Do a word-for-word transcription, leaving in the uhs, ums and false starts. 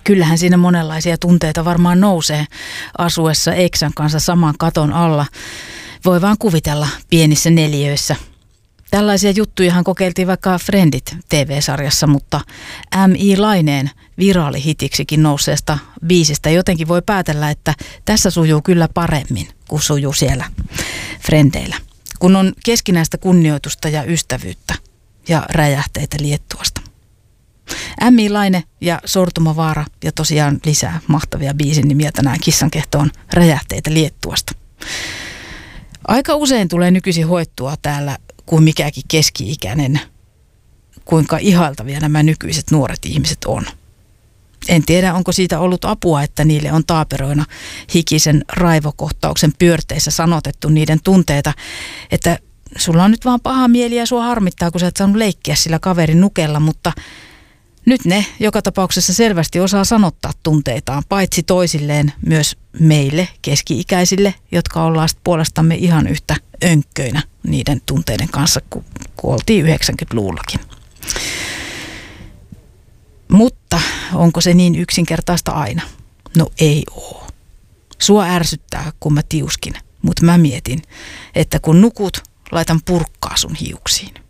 Kyllähän siinä monenlaisia tunteita varmaan nousee asuessa eksän kanssa saman katon alla. Voi vaan kuvitella pienissä neliöissä. Tällaisia juttujahan kokeiltiin vaikka Friendit T V-sarjassa, mutta M I Laineen viraalihitiksikin nousseesta biisistä jotenkin voi päätellä, että tässä sujuu kyllä paremmin kuin sujuu siellä Frendeillä. Kun on keskinäistä kunnioitusta ja ystävyyttä ja räjähteitä Liettuasta. M I Laine ja Sortumavaara ja tosiaan lisää mahtavia biisin nimiä tänään Kissankehtoon räjähteitä Liettuasta. Aika usein tulee nykyisin hoettua täällä kuin mikäkin keski-ikäinen, kuinka ihailtavia nämä nykyiset nuoret ihmiset on. En tiedä, onko siitä ollut apua, että niille on taaperoina hikisen raivokohtauksen pyörteissä sanotettu niiden tunteita, että sulla on nyt vaan paha mieli ja sua harmittaa, kun sä et saanut leikkiä sillä kaverin nukella, mutta nyt ne joka tapauksessa selvästi osaa sanottaa tunteitaan, paitsi toisilleen myös meille keski-ikäisille, jotka ollaan puolestamme ihan yhtä önkköinä niiden tunteiden kanssa, kun, kun oltiin yhdeksänkymmentäluvullakin. Mutta onko se niin yksinkertaista aina? No ei oo. Sua ärsyttää, kun mä tiuskin, mutta mä mietin, että kun nukut, laitan purkkaa sun hiuksiin.